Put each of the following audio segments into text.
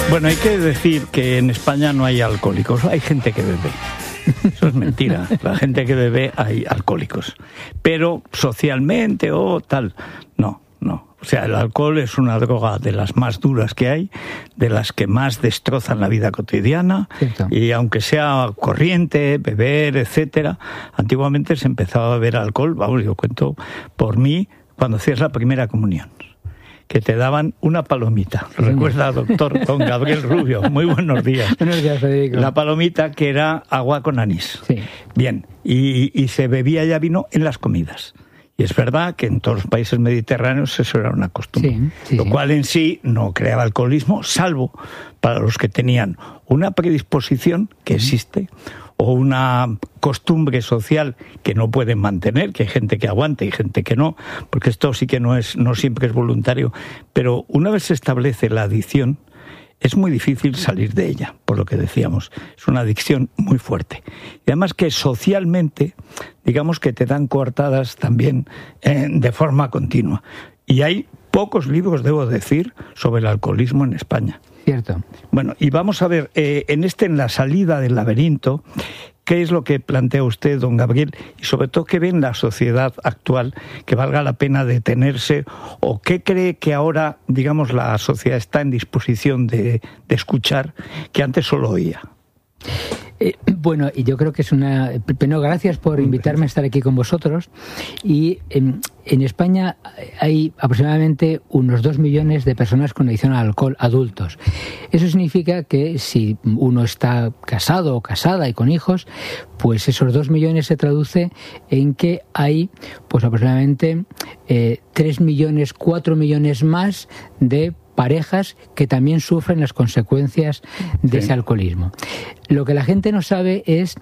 Bueno, hay que decir que en España no hay alcohólicos, hay gente que bebe. Eso es mentira. La gente que bebe hay alcohólicos. Pero socialmente o tal, no. O sea, el alcohol es una droga de las más duras que hay, de las que más destrozan la vida cotidiana. Cierto. Y aunque sea corriente, beber, etcétera, antiguamente se empezaba a beber alcohol, vamos, yo cuento por mí, cuando hacías la primera comunión, que te daban una palomita. ¿Lo recuerda, doctor? Don Gabriel Rubio. Muy buenos días. Buenos días, Federico. La palomita que era agua con anís. Sí. Bien, y se bebía ya vino en las comidas. Y es verdad que en todos los países mediterráneos eso era una costumbre, lo cual en sí no creaba alcoholismo, salvo para los que tenían una predisposición, que existe, o una costumbre social que no pueden mantener, que hay gente que aguanta y gente que no, porque esto sí que no siempre es voluntario, pero una vez se establece la adicción, es muy difícil salir de ella, por lo que decíamos. Es una adicción muy fuerte. Y además que socialmente, digamos que te dan coartadas también de forma continua. Y hay pocos libros, debo decir, sobre el alcoholismo en España. Cierto. Bueno, y vamos a ver, en la salida del laberinto, ¿qué es lo que plantea usted, don Gabriel? Y sobre todo, ¿qué ve en la sociedad actual que valga la pena detenerse? ¿O qué cree que ahora, digamos, la sociedad está en disposición de escuchar, que antes solo oía? Bueno, y yo creo que es una... Bueno, gracias por invitarme a estar aquí con vosotros. Y en España hay aproximadamente unos 2 millones de personas con adicción al alcohol adultos. Eso significa que si uno está casado o casada y con hijos, pues esos 2 millones se traduce en que hay pues aproximadamente 3 millones, 4 millones más de parejas que también sufren las consecuencias de ese alcoholismo. Lo que la gente no sabe es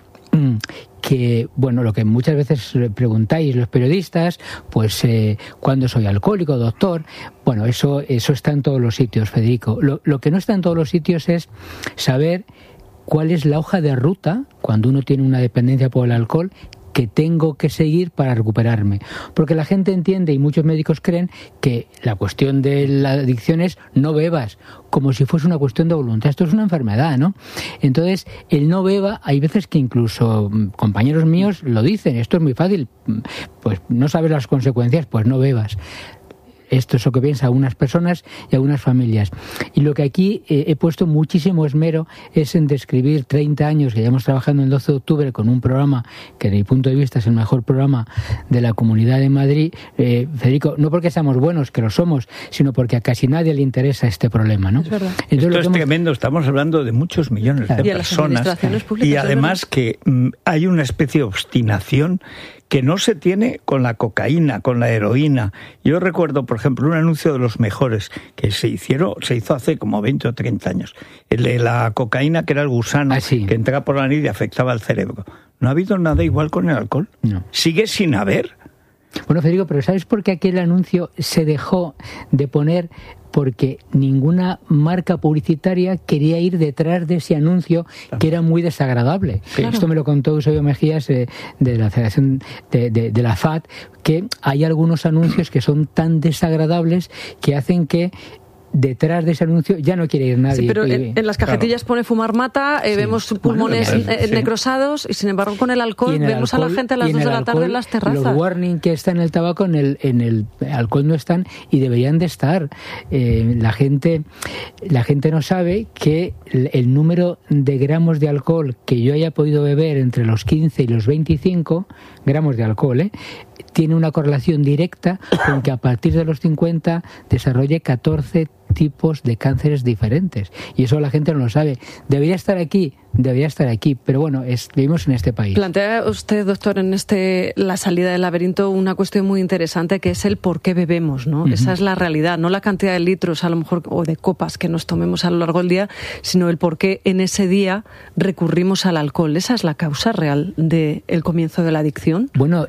que, bueno, lo que muchas veces preguntáis los periodistas, pues, ¿cuándo soy alcohólico, doctor? Bueno, eso está en todos los sitios, Federico. Lo que no está en todos los sitios es saber cuál es la hoja de ruta, cuando uno tiene una dependencia por el alcohol, que tengo que seguir para recuperarme. Porque la gente entiende, y muchos médicos creen, que la cuestión de la adicción es no bebas, como si fuese una cuestión de voluntad. Esto es una enfermedad, ¿no? Entonces, el no beba, hay veces que incluso compañeros míos lo dicen, esto es muy fácil, pues no sabes las consecuencias, pues no bebas. Esto es lo que piensan algunas personas y algunas familias. Y lo que aquí he puesto muchísimo esmero es en describir 30 años que llevamos trabajando en 12 de octubre con un programa que, desde mi punto de vista, es el mejor programa de la Comunidad de Madrid. Federico, no porque seamos buenos, que lo somos, sino porque a casi nadie le interesa este problema, ¿no? Es verdad. Esto es tremendo, estamos hablando de muchos millones de personas y además que hay una especie de obstinación que no se tiene con la cocaína, con la heroína. Yo recuerdo, por ejemplo, un anuncio de los mejores que se hizo hace como 20 o 30 años. El de la cocaína, que era el gusano que entraba por la nariz y afectaba al cerebro. ¿No ha habido nada igual con el alcohol? No. ¿Sigue sin haber? Bueno, Federico, pero ¿sabes por qué aquel anuncio se dejó de poner? Porque ninguna marca publicitaria quería ir detrás de ese anuncio, que era muy desagradable. Claro. Esto me lo contó Eusebio Mejías de la Federación de la FAD, que hay algunos anuncios que son tan desagradables que hacen que detrás de ese anuncio ya no quiere ir nadie. Sí, pero en las cajetillas pone fumar mata, vemos pulmones necrosados, y sin embargo con el alcohol vemos a la gente a las 2 de la tarde en las terrazas. Los warning que están en el tabaco, en el alcohol no están, y deberían de estar. La gente no sabe que el número de gramos de alcohol que yo haya podido beber entre los 15 y los 25 gramos de alcohol, tiene una correlación directa con que a partir de los 50 desarrolle 14 tipos de cánceres diferentes. Y eso la gente no lo sabe. Debería estar aquí, pero bueno, vivimos en este país. Plantea usted, doctor, en la salida del laberinto, una cuestión muy interesante, que es el por qué bebemos, ¿no? Uh-huh. Esa es la realidad, no la cantidad de litros, a lo mejor, o de copas que nos tomemos a lo largo del día, sino el por qué en ese día recurrimos al alcohol. ¿Esa es la causa real del comienzo de la adicción? Bueno,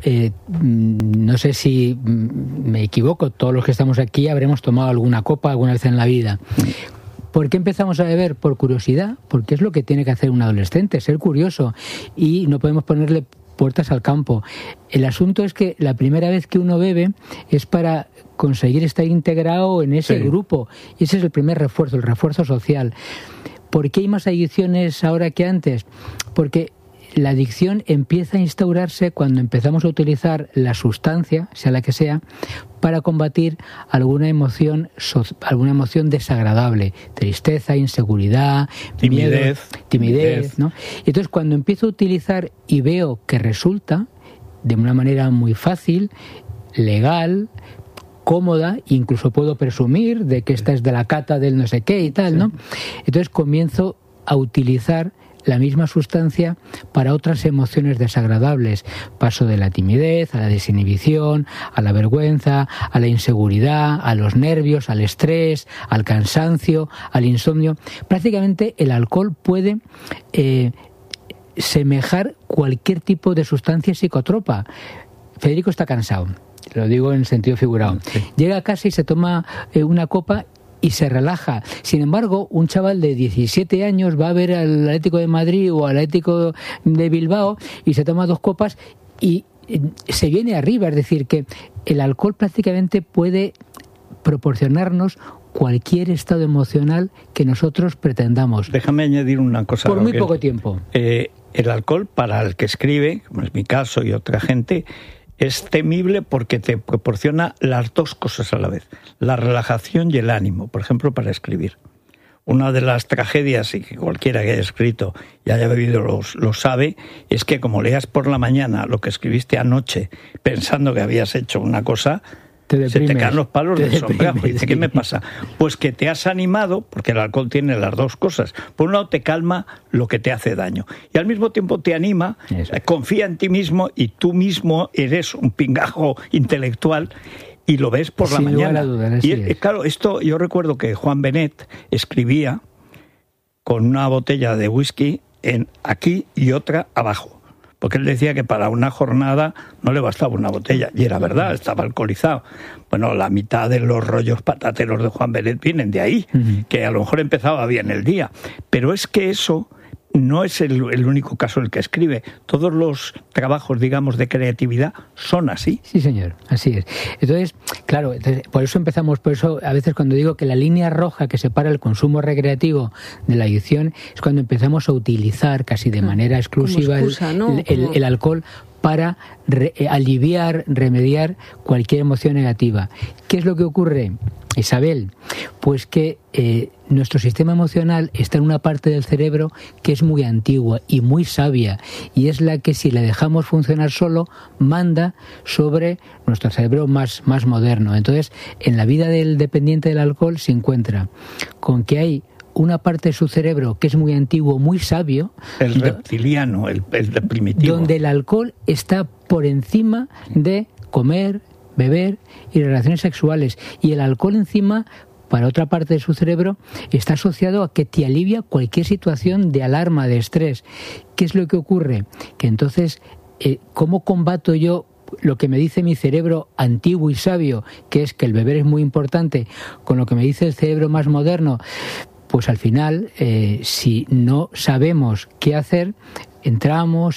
no sé si me equivoco, todos los que estamos aquí habremos tomado alguna copa alguna vez en la vida. ¿Por qué empezamos a beber? Por curiosidad, porque es lo que tiene que hacer un adolescente, ser curioso, y no podemos ponerle puertas al campo. El asunto es que la primera vez que uno bebe es para conseguir estar integrado en ese grupo. Y ese es el primer refuerzo, el refuerzo social. ¿Por qué hay más adicciones ahora que antes? Porque la adicción empieza a instaurarse cuando empezamos a utilizar la sustancia, sea la que sea, para combatir alguna emoción desagradable, tristeza, inseguridad, timidez, ¿no? Y entonces cuando empiezo a utilizar y veo que resulta de una manera muy fácil, legal, cómoda, incluso puedo presumir de que esta es de la cata del no sé qué y tal, ¿no? Entonces comienzo a utilizar la misma sustancia para otras emociones desagradables. Paso de la timidez a la desinhibición, a la vergüenza, a la inseguridad, a los nervios, al estrés, al cansancio, al insomnio. Prácticamente el alcohol puede semejar cualquier tipo de sustancia psicotropa. Federico está cansado, lo digo en sentido figurado. Sí. Llega a casa y se toma una copa y se relaja. Sin embargo, un chaval de 17 años va a ver al Atlético de Madrid o al Atlético de Bilbao y se toma 2 copas y se viene arriba. Es decir, que el alcohol prácticamente puede proporcionarnos cualquier estado emocional que nosotros pretendamos. Déjame añadir una cosa. Por muy poco tiempo. El alcohol, para el que escribe, como es mi caso y otra gente, es temible porque te proporciona las 2 cosas a la vez, la relajación y el ánimo, por ejemplo, para escribir. Una de las tragedias, y que cualquiera que haya escrito y haya bebido lo sabe, es que como leas por la mañana lo que escribiste anoche pensando que habías hecho una cosa, se te caen los palos del sombrajo. Y dice, ¿qué me pasa? Pues que te has animado, porque el alcohol tiene las 2 cosas. Por un lado te calma lo que te hace daño y al mismo tiempo te anima, confía en ti mismo y tú mismo eres un pingajo intelectual y lo ves por la mañana. Y claro, esto yo recuerdo que Juan Benet escribía con una botella de whisky aquí y otra abajo. Porque él decía que para una jornada no le bastaba una botella. Y era verdad, estaba alcoholizado. Bueno, la mitad de los rollos patateros de Juan Benet vienen de ahí, que a lo mejor empezaba bien el día. Pero es que eso no es el único caso en el que escribe. Todos los trabajos, digamos, de creatividad son así. Sí, señor, así es. Entonces, claro, por eso a veces cuando digo que la línea roja que separa el consumo recreativo de la adicción es cuando empezamos a utilizar casi de manera exclusiva excusa, el alcohol para aliviar, remediar cualquier emoción negativa. ¿Qué es lo que ocurre, Isabel? Pues que nuestro sistema emocional está en una parte del cerebro que es muy antigua y muy sabia, y es la que, si la dejamos funcionar solo, manda sobre nuestro cerebro más moderno. Entonces, en la vida del dependiente del alcohol se encuentra con que hay una parte de su cerebro que es muy antiguo, muy sabio. El reptiliano, el primitivo. Donde el alcohol está por encima de comer, beber y relaciones sexuales. Y el alcohol encima, para otra parte de su cerebro, está asociado a que te alivia cualquier situación de alarma, de estrés. ¿Qué es lo que ocurre? Que entonces, ¿cómo combato yo lo que me dice mi cerebro antiguo y sabio, que es que el beber es muy importante, con lo que me dice el cerebro más moderno? Pues al final, si no sabemos qué hacer, entramos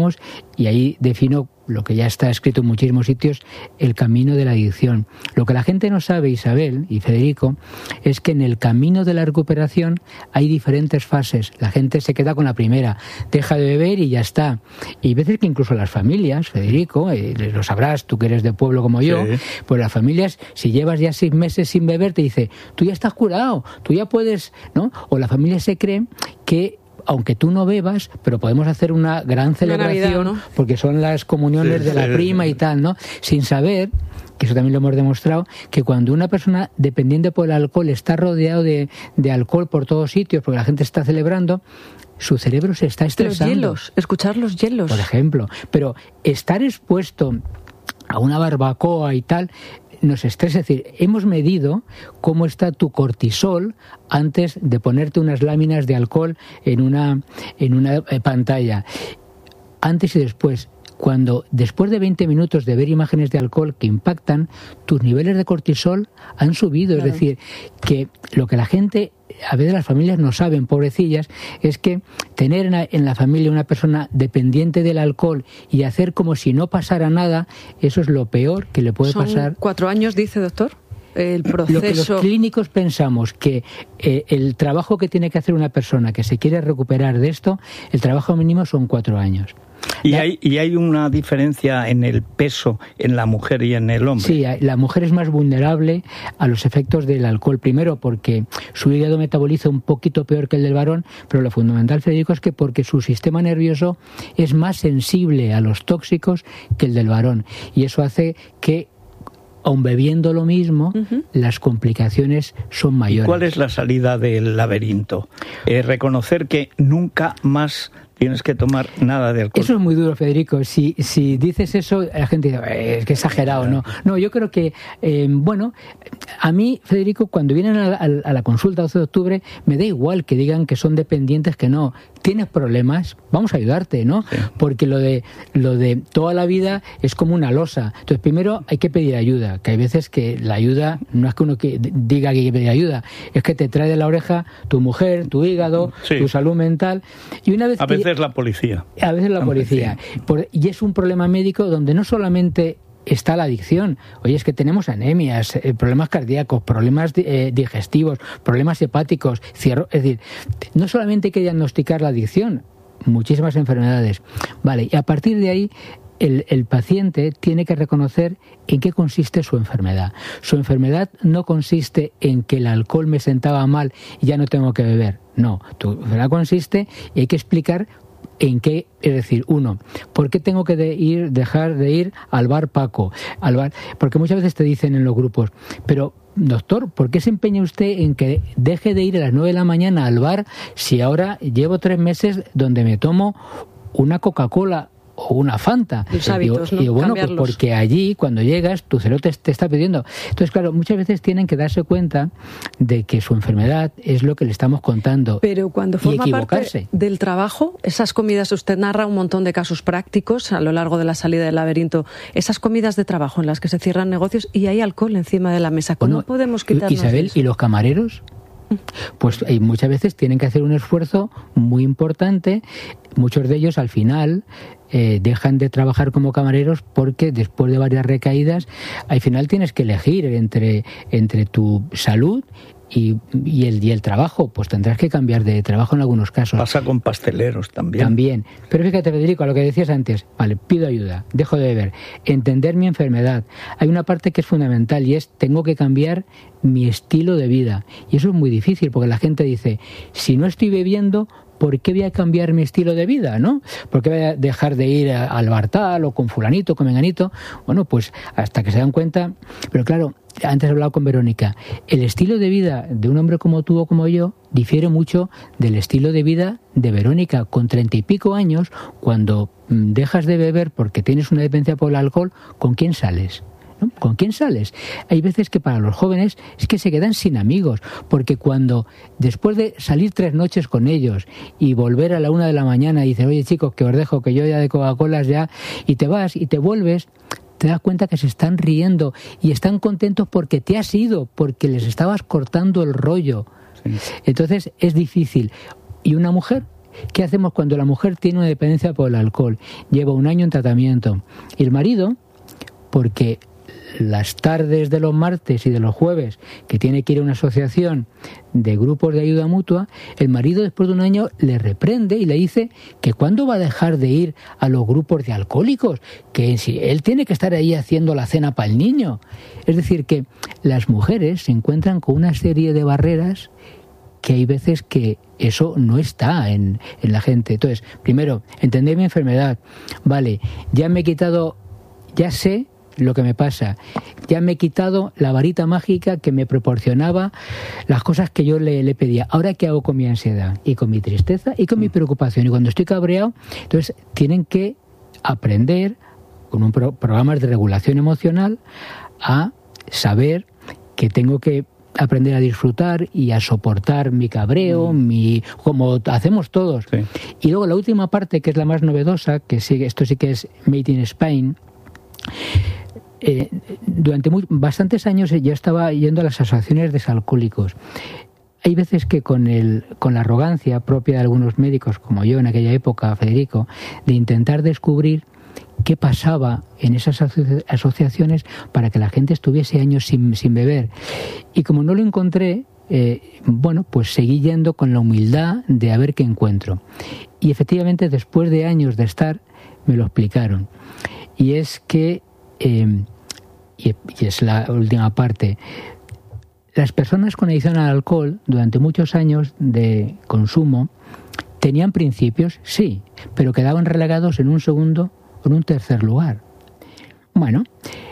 y ahí defino lo que ya está escrito en muchísimos sitios, el camino de la adicción. Lo que la gente no sabe, Isabel y Federico, es que en el camino de la recuperación hay diferentes fases. La gente se queda con la primera, deja de beber y ya está. Y hay veces que incluso las familias, Federico, lo sabrás, tú que eres de pueblo como yo, sí. Pues las familias, si llevas ya 6 meses sin beber, te dice, tú ya estás curado, tú ya puedes, ¿no? O la familia se cree que aunque tú no bebas, pero podemos hacer una gran celebración, Navidad, ¿no? Porque son las comuniones de la prima y tal, ¿no? Sin saber, que eso también lo hemos demostrado, que cuando una persona dependiente por el alcohol está rodeado de alcohol por todos sitios, porque la gente está celebrando, su cerebro se está estresando. Los hielos, escuchar los hielos. Por ejemplo, pero estar expuesto a una barbacoa y tal nos estresa. Es decir, hemos medido cómo está tu cortisol antes de ponerte unas láminas de alcohol en una pantalla. Antes y después. cuando después de 20 minutos de ver imágenes de alcohol que impactan, tus niveles de cortisol han subido. Claro. Es decir, que lo que la gente, a veces las familias no saben, pobrecillas, es que tener en la familia una persona dependiente del alcohol y hacer como si no pasara nada, eso es lo peor que le puede pasar. 4 años, dice, doctor. El proceso. Lo que los clínicos pensamos que el trabajo que tiene que hacer una persona que se quiere recuperar de esto, el trabajo mínimo son 4 años. ¿Y hay una diferencia en el peso en la mujer y en el hombre? Sí, la mujer es más vulnerable a los efectos del alcohol. Primero porque su hígado metaboliza un poquito peor que el del varón, pero lo fundamental, Federico, es que porque su sistema nervioso es más sensible a los tóxicos que el del varón. Y eso hace que, aun bebiendo lo mismo, las complicaciones son mayores. ¿Y cuál es la salida del laberinto? Reconocer que nunca más tienes que tomar nada de alcohol. Eso es muy duro, Federico. Si dices eso, la gente dice, es que exagerado, ¿no? No, yo creo que, a mí, Federico, cuando vienen a la consulta 12 de octubre, me da igual que digan que son dependientes, que no. Tienes problemas, vamos a ayudarte, ¿no? Sí. Porque lo de toda la vida es como una losa. Entonces, primero hay que pedir ayuda, que hay veces que la ayuda no es que uno diga que hay que pedir ayuda, es que te trae de la oreja tu mujer, tu hígado, sí, tu salud mental. Y una vez a veces la policía. A veces la policía. Y es un problema médico donde no solamente está la adicción. Oye, es que tenemos anemias, problemas cardíacos, problemas digestivos, problemas hepáticos, es decir, no solamente hay que diagnosticar la adicción, muchísimas enfermedades. Vale, y a partir de ahí el paciente tiene que reconocer en qué consiste su enfermedad. Su enfermedad no consiste en que el alcohol me sentaba mal y ya no tengo que beber. No, tu enfermedad consiste y hay que explicar en qué, es decir, uno, ¿por qué tengo que dejar de ir al bar Paco? Porque muchas veces te dicen en los grupos, pero doctor, ¿por qué se empeña usted en que deje de ir a las 9 de la mañana al bar si ahora llevo 3 meses donde me tomo una Coca-Cola o una Fanta? Los hábitos, ¿no? Y bueno, pues porque allí, cuando llegas, tu cerebro te está pidiendo. Entonces, claro, muchas veces tienen que darse cuenta de que su enfermedad es lo que le estamos contando. Pero cuando forma parte del trabajo, esas comidas, usted narra un montón de casos prácticos a lo largo de la salida del laberinto, esas comidas de trabajo en las que se cierran negocios y hay alcohol encima de la mesa. ¿Cómo podemos quitarnos Isabel, eso? ¿Y los camareros? Pues muchas veces tienen que hacer un esfuerzo muy importante. Muchos de ellos al final dejan de trabajar como camareros porque después de varias recaídas al final tienes que elegir entre tu salud y el trabajo. Pues tendrás que cambiar de trabajo en algunos casos. Pasa con pasteleros también. Pero fíjate, Federico, a lo que decías antes, vale, pido ayuda, dejo de beber, entender mi enfermedad. Hay una parte que es fundamental y es tengo que cambiar mi estilo de vida. Y eso es muy difícil porque la gente dice, si no estoy bebiendo, ¿por qué voy a cambiar mi estilo de vida, no? ¿Por qué voy a dejar de ir al bar tal o con fulanito, con menganito? Bueno, pues hasta que se dan cuenta. Pero claro, antes he hablado con Verónica, el estilo de vida de un hombre como tú o como yo difiere mucho del estilo de vida de Verónica. Con 30 y pico años, cuando dejas de beber porque tienes una dependencia por el alcohol, ¿con quién sales? ¿No? ¿Con quién sales? Hay veces que para los jóvenes es que se quedan sin amigos, porque cuando después de salir 3 noches con ellos y volver a la 1 de la mañana y dices, oye chicos, que os dejo, que yo ya de Coca-Colas ya, y te vas y te vuelves, te das cuenta que se están riendo y están contentos porque te has ido, porque les estabas cortando el rollo. Sí. Entonces es difícil. ¿Y una mujer? ¿Qué hacemos cuando la mujer tiene una dependencia por el alcohol? Lleva 1 año en tratamiento. Y el marido, porque las tardes de los martes y de los jueves, que tiene que ir a una asociación de grupos de ayuda mutua, el marido después de 1 año le reprende y le dice que cuándo va a dejar de ir a los grupos de alcohólicos, que si él tiene que estar ahí haciendo la cena para el niño. Es decir, que las mujeres se encuentran con una serie de barreras que hay veces que eso no está en la gente. Entonces, primero, entender mi enfermedad. Vale, ya me he quitado, ya sé lo que me pasa, ya me he quitado la varita mágica que me proporcionaba las cosas que yo le pedía. Ahora, ¿qué hago con mi ansiedad? Y con mi tristeza y con mi preocupación. Y cuando estoy cabreado, entonces tienen que aprender con un programas de regulación emocional a saber que tengo que aprender a disfrutar y a soportar mi cabreo, como hacemos todos. Sí. Y luego la última parte, que es la más novedosa, que sigue, esto sí que es Made in Spain. Durante bastantes años yo estaba yendo a las asociaciones de desalcohólicos. Hay veces que con la arrogancia propia de algunos médicos, como yo en aquella época, Federico, de intentar descubrir qué pasaba en esas asociaciones para que la gente estuviese años sin beber. Y como no lo encontré, pues seguí yendo con la humildad de a ver qué encuentro. Y efectivamente, después de años de estar, me lo explicaron. Y es que, y es la última parte, las personas con adicción al alcohol, durante muchos años de consumo, tenían principios, sí, pero quedaban relegados en un segundo o en un tercer lugar. Bueno,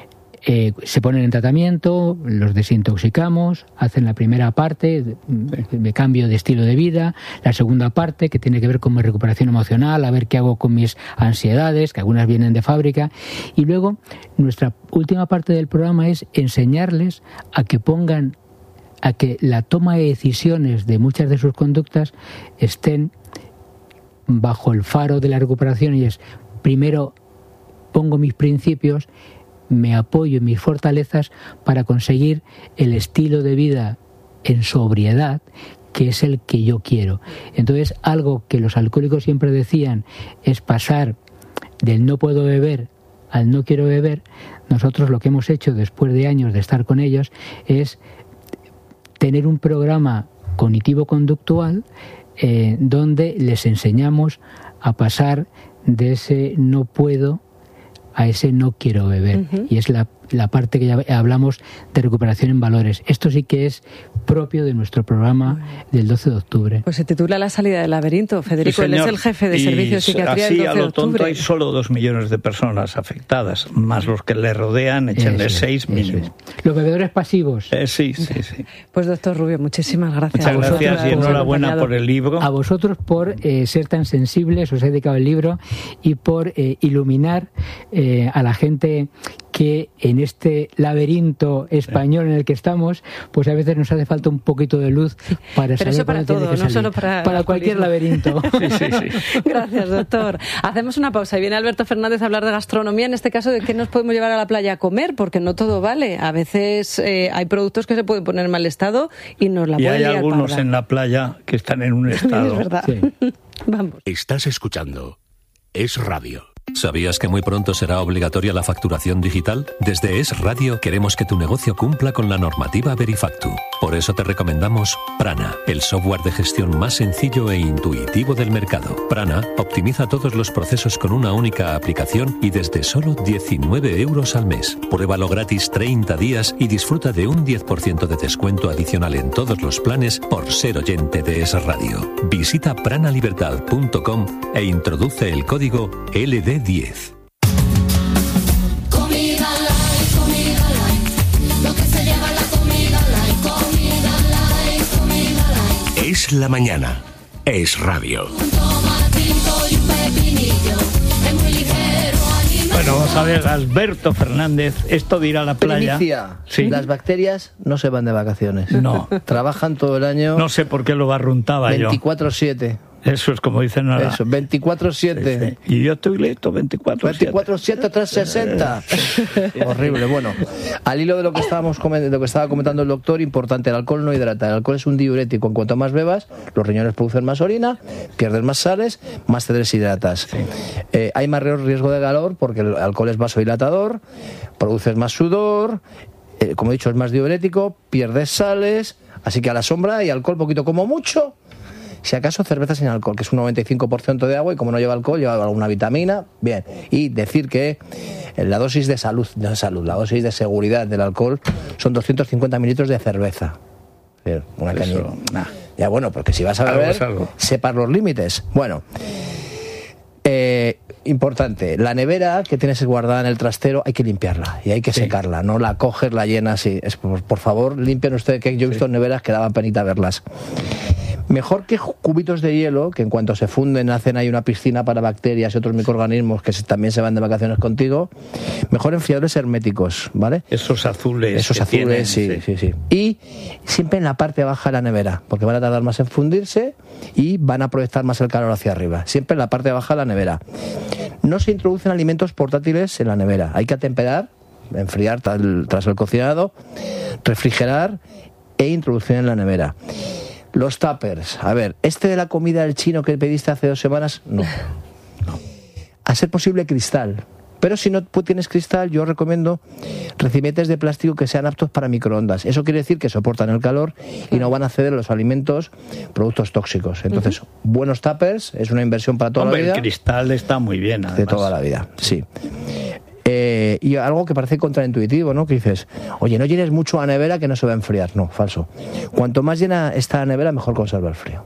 se ponen en tratamiento, los desintoxicamos, hacen la primera parte de cambio de estilo de vida, la segunda parte que tiene que ver con mi recuperación emocional, a ver qué hago con mis ansiedades, que algunas vienen de fábrica, y luego nuestra última parte del programa es enseñarles a que la toma de decisiones de muchas de sus conductas estén bajo el faro de la recuperación, y es, primero pongo mis principios, me apoyo en mis fortalezas para conseguir el estilo de vida en sobriedad, que es el que yo quiero. Entonces, algo que los alcohólicos siempre decían es pasar del no puedo beber al no quiero beber. Nosotros lo que hemos hecho después de años de estar con ellos es tener un programa cognitivo-conductual donde les enseñamos a pasar de ese no puedo a ese no quiero beber. Y es la parte que ya hablamos de recuperación en valores. Esto sí que es propio de nuestro programa del 12 de octubre. Pues se titula La salida del laberinto. Federico, él es el jefe de servicio de psiquiatría del 12 de octubre. Así a lo tonto hay solo 2 millones de personas afectadas, más los que le rodean, échenle 6 mínimo. Los bebedores pasivos. Sí. Pues doctor Rubio, muchísimas gracias. Muchas gracias y enhorabuena por el libro. A vosotros por ser tan sensibles, os he dedicado el libro, y por iluminar a la gente que en este laberinto español en el que estamos, pues a veces nos hace falta un poquito de luz para saber. Pero eso para todo, no solo para cualquier laberinto. Sí. Gracias, doctor. Hacemos una pausa y viene Alberto Fernández a hablar de gastronomía, en este caso de qué nos podemos llevar a la playa a comer, porque no todo vale. A veces hay productos que se pueden poner en mal estado y nos la pueden liar. Y hay algunos en la playa que están en un estado. Es verdad. Sí. Vamos. Estás escuchando Es Radio. ¿Sabías que muy pronto será obligatoria la facturación digital? Desde Es Radio queremos que tu negocio cumpla con la normativa Verifactu. Por eso te recomendamos Prana, el software de gestión más sencillo e intuitivo del mercado. Prana optimiza todos los procesos con una única aplicación y desde solo 19 € al mes. Pruébalo gratis 30 días y disfruta de un 10% de descuento adicional en todos los planes por ser oyente de Es Radio. Visita pranalibertad.com e introduce el código LD10. Comida light, lo que se lleva la comida light, comida light. Es la mañana, Es Radio. Un tomatito y un pepinillo, es muy ligero, alimento. Bueno, vamos a ver, Alberto Fernández, esto de ir a la playa. Primicia, ¿sí? Las bacterias no se van de vacaciones. No. Trabajan todo el año. No sé por qué lo barruntaba 24/7. Eso es como dicen ahora. Eso, 24/7. Sí. Y yo estoy listo 24/7. 24/7, 360. Horrible. Bueno, al hilo de lo que estaba comentando el doctor, importante, el alcohol no hidrata. El alcohol es un diurético. En cuanto más bebas, los riñones producen más orina, pierdes más sales, más te deshidratas. Sí. Hay más riesgo de calor porque el alcohol es vasodilatador, produces más sudor, como he dicho, es más diurético, pierdes sales, así que a la sombra hay alcohol poquito como mucho. Si acaso cerveza sin alcohol, que es un 95% de agua, y como no lleva alcohol, lleva alguna vitamina. Bien, y decir que la dosis de la dosis de seguridad del alcohol son 250 mililitros de cerveza. Una cañita. Ya bueno, porque si vas a beber, sepas los límites. Bueno, importante, la nevera que tienes guardada en el trastero hay que limpiarla y hay que secarla, no la coges, la llenas y por favor limpien ustedes, que yo he visto neveras que daban penita verlas. Mejor que cubitos de hielo, que en cuanto se funden hacen ahí una piscina para bacterias y otros microorganismos que también se van de vacaciones contigo. Mejor enfriadores herméticos, ¿vale? Esos azules. Esos azules, tienen, sí. Y siempre en la parte baja de la nevera, porque van a tardar más en fundirse y van a proyectar más el calor hacia arriba. Siempre en la parte baja de la nevera. No se introducen alimentos portátiles en la nevera. Hay que atemperar, enfriar tras el cocinado, refrigerar e introducir en la nevera. Los tuppers. A ver, de la comida del chino que pediste hace 2 semanas, no. A ser posible cristal. Pero si no tienes cristal, yo recomiendo recipientes de plástico que sean aptos para microondas. Eso quiere decir que soportan el calor y no van a ceder a los alimentos productos tóxicos. Entonces, buenos tuppers es una inversión para toda la vida. El cristal está muy bien, además. De toda la vida, sí. Y algo que parece contraintuitivo, ¿no? Que dices, oye, no llenes mucho la nevera que no se va a enfriar. No, falso. Cuanto más llena está la nevera, mejor conserva el frío.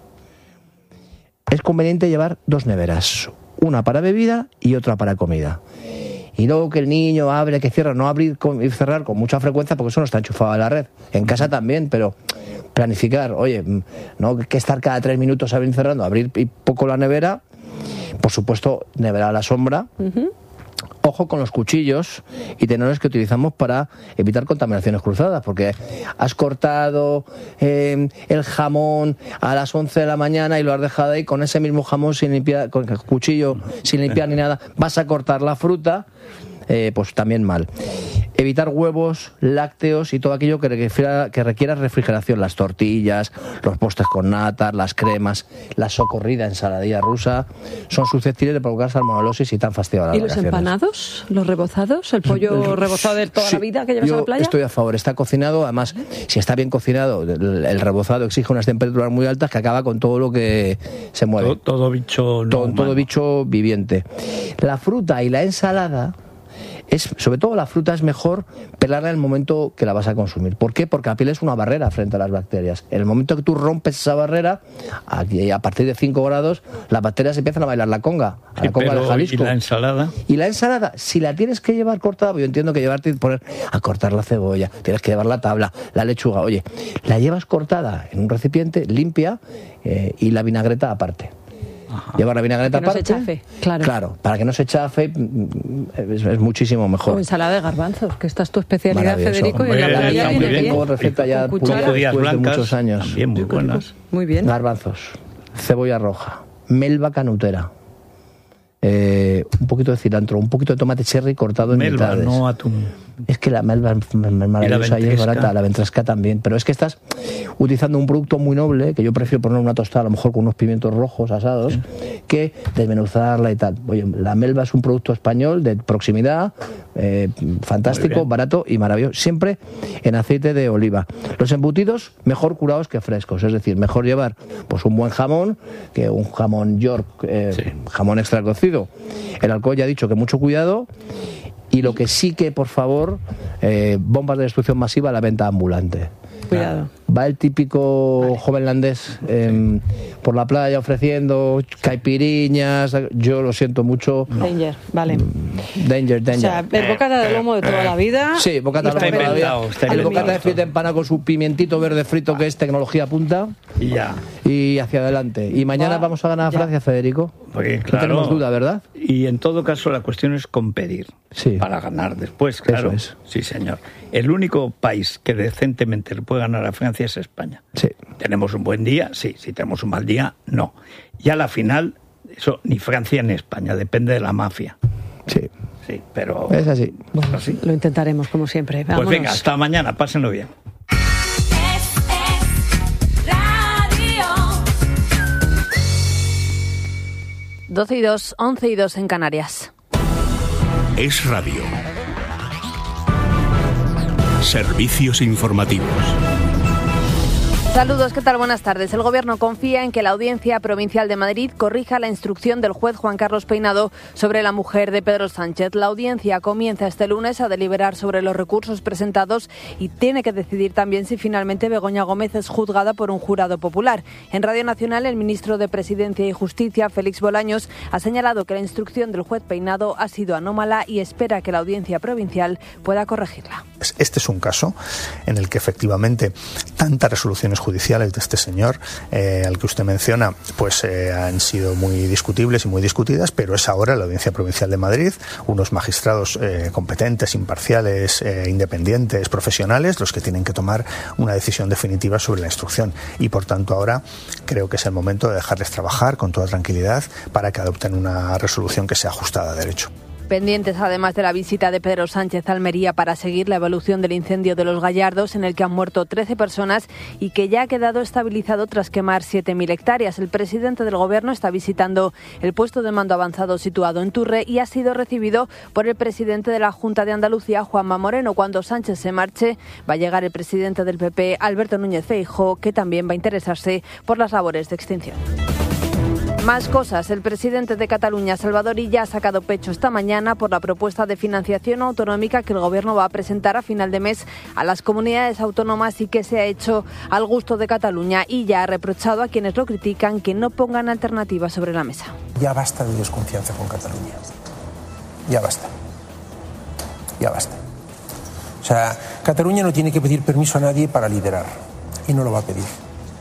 Es conveniente llevar 2 neveras, una para bebida y otra para comida. Y luego que el niño abre, que cierra, no abrir y cerrar con mucha frecuencia porque eso no está enchufado a la red. En casa también, pero planificar, oye, no que estar cada 3 minutos abriendo y cerrando, abrir poco la nevera, por supuesto, nevera a la sombra. Ojo con los cuchillos y tenedores que utilizamos para evitar contaminaciones cruzadas, porque has cortado el jamón a las 11 de la mañana y lo has dejado ahí con ese mismo jamón sin limpiar, con el cuchillo sin limpiar ni nada, vas a cortar la fruta, pues también mal. Evitar huevos, lácteos y todo aquello que requiera refrigeración, las tortillas, los postres con natas, las cremas, la socorrida ensaladilla rusa, son susceptibles de provocar salmonelosis y tan fastidiosas. ¿Y los empanados, los rebozados, el pollo rebozado de toda la vida que llevas a la playa? Estoy a favor, está cocinado, además, si está bien cocinado, el rebozado exige unas temperaturas muy altas que acaba con todo lo que se mueve. Todo bicho todo bicho viviente. La fruta y la ensalada, sobre todo la fruta, es mejor pelarla en el momento que la vas a consumir. ¿Por qué? Porque la piel es una barrera frente a las bacterias. En el momento que tú rompes esa barrera, a partir de 5 grados, las bacterias empiezan a bailar la conga, la conga de Jalisco. ¿Y la ensalada? Y la ensalada, si la tienes que llevar cortada, yo entiendo que llevarte y poner a cortar la cebolla, tienes que llevar la tabla, la lechuga, oye, la llevas cortada en un recipiente, limpia, y la vinagreta aparte. Llevar la vinagreta aparte. Para que no se chafe, claro, para que no se chafe es muchísimo mejor. O ensalada de garbanzos, que esta es tu especialidad, Federico, y en la playa viene bien. Tengo receta ya después de muchos años. También muy buenas. Muy bien. Garbanzos, cebolla roja, melva canutera, un poquito de cilantro, un poquito de tomate cherry cortado en mitades. No atún. Es que la melva es maravillosa y es barata, la ventresca también, pero es que estás utilizando un producto muy noble, que yo prefiero poner una tostada a lo mejor con unos pimientos rojos asados, que desmenuzarla y tal. Oye, la melva es un producto español de proximidad, fantástico, barato y maravilloso, siempre en aceite de oliva. Los embutidos, mejor curados que frescos, es decir, mejor llevar pues un buen jamón que un jamón York, jamón extra cocido. El alcohol, ya he dicho que mucho cuidado. Y lo que sí que, por favor, bombas de destrucción masiva a la venta ambulante. Cuidado. Va el típico joven landés por la playa ofreciendo caipiriñas. Yo lo siento mucho. Danger, vale. Danger. O sea, el bocata de lomo de toda la vida. Sí, bocata de lomo de toda la vida. El bocata de frita empanada con su pimientito verde frito, que es tecnología punta. Y ya. Y hacia adelante. Y mañana vamos a ganar a Francia, Federico. Porque, claro, no tenemos duda, ¿verdad? Y en todo caso la cuestión es competir para ganar después, claro. Eso es. Sí, señor. El único país que decentemente le puede ganar a Francia es España. Sí. ¿Tenemos un buen día? Sí. Si tenemos un mal día, no. Y a la final, eso ni Francia ni España, depende de la mafia. Sí. Sí, pero... Es así. Bueno, así. Lo intentaremos, como siempre. Vámonos. Pues venga, hasta mañana, pásenlo bien. 12:02, 11:02 en Canarias. Es Radio. Servicios informativos. Saludos, ¿qué tal? Buenas tardes. El Gobierno confía en que la Audiencia Provincial de Madrid corrija la instrucción del juez Juan Carlos Peinado sobre la mujer de Pedro Sánchez. La audiencia comienza este lunes a deliberar sobre los recursos presentados y tiene que decidir también si finalmente Begoña Gómez es juzgada por un jurado popular. En Radio Nacional, el ministro de Presidencia y Justicia, Félix Bolaños, ha señalado que la instrucción del juez Peinado ha sido anómala y espera que la Audiencia Provincial pueda corregirla. Este es un caso en el que efectivamente tantas resoluciones judiciales de este señor al que usted menciona, pues han sido muy discutibles y muy discutidas, pero es ahora la Audiencia Provincial de Madrid, unos magistrados competentes, imparciales, independientes, profesionales, los que tienen que tomar una decisión definitiva sobre la instrucción. Y por tanto ahora creo que es el momento de dejarles trabajar con toda tranquilidad para que adopten una resolución que sea ajustada a derecho. Pendientes además de la visita de Pedro Sánchez a Almería para seguir la evolución del incendio de Los Gallardos, en el que han muerto 13 personas y que ya ha quedado estabilizado tras quemar 7.000 hectáreas. El presidente del Gobierno está visitando el puesto de mando avanzado situado en Turre y ha sido recibido por el presidente de la Junta de Andalucía, Juanma Moreno. Cuando Sánchez se marche, va a llegar el presidente del PP, Alberto Núñez Feijóo, que también va a interesarse por las labores de extinción. Más cosas. El presidente de Cataluña, Salvador Illa, ha sacado pecho esta mañana por la propuesta de financiación autonómica que el Gobierno va a presentar a final de mes a las comunidades autónomas y que se ha hecho al gusto de Cataluña. Illa ha reprochado a quienes lo critican que no pongan alternativas sobre la mesa. Ya basta de desconfianza con Cataluña. Ya basta. Ya basta. O sea, Cataluña no tiene que pedir permiso a nadie para liderar. Y no lo va a pedir.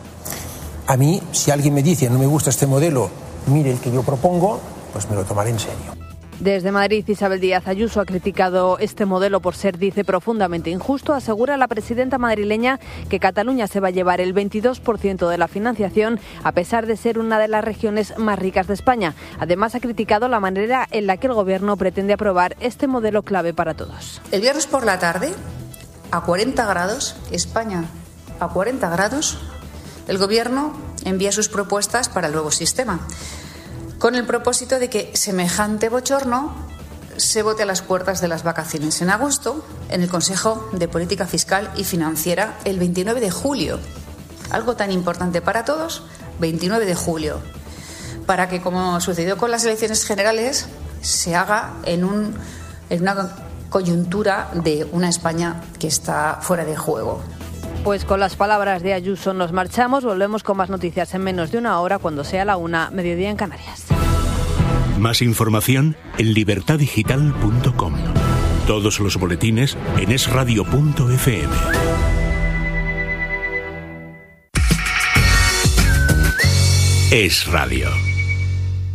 A mí, si alguien me dice no me gusta este modelo, mire el que yo propongo, pues me lo tomaré en serio. Desde Madrid, Isabel Díaz Ayuso ha criticado este modelo por ser, dice, profundamente injusto. Asegura la presidenta madrileña que Cataluña se va a llevar el 22% de la financiación, a pesar de ser una de las regiones más ricas de España. Además, ha criticado la manera en la que el Gobierno pretende aprobar este modelo clave para todos. El viernes por la tarde, a 40 grados, España a 40 grados, el Gobierno envía sus propuestas para el nuevo sistema, con el propósito de que semejante bochorno se vote a las puertas de las vacaciones en agosto en el Consejo de Política Fiscal y Financiera el 29 de julio. Algo tan importante para todos, 29 de julio, para que, como sucedió con las elecciones generales, se haga en una coyuntura de una España que está fuera de juego. Pues con las palabras de Ayuso nos marchamos. Volvemos con más noticias en menos de una hora, cuando sea la 1:00, mediodía en Canarias. Más información en libertadigital.com. Todos los boletines en esradio.fm. Es Radio.